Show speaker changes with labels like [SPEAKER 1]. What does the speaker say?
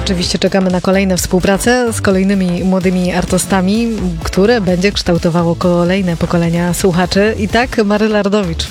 [SPEAKER 1] oczywiście czekamy na kolejne współprace z kolejnymi młodymi artystami, które będzie kształtowało kolejne pokolenia słuchaczy. I tak Maryla Rodowicz